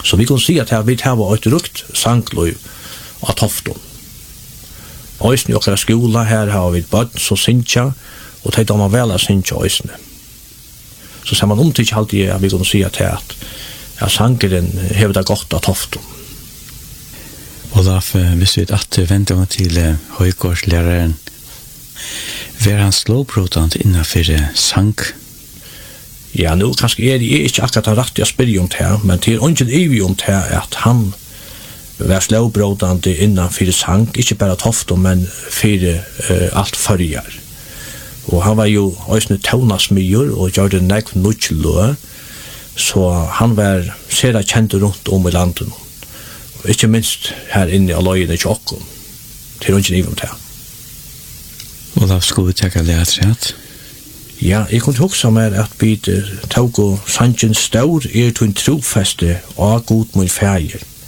Så vi kan si at vi har et rukt sangløy av Tofton. Øysene i okkara skola her har vi bøtt som synsja, og det er man vel å synsja øysene. Så ser man omtid ikke alltid at vi kan si at sangeren hever det godt av Tofton. Olaf, hvis vi venter meg til høygårdslæreren, var han slåbrådant innenfor sang? Ja, nu kanskje det ikke akkurat han rett å spørre om det, men til ungen evig om det at han var slåbrådant innenfor sang, ikke bare Tofton, men for alt førjar. Og han var jo også tøvnasmyr og gjør det nekv nødgjellø, så han var sera kjent rundt om i landet. Ikke minst her inne i løyene i Tjokken, til ungen evig om det. Og da skulle vi tenke det rett? Ja, jeg kunne huske meg at vi tog sangen stor til en trofeste og god min feir.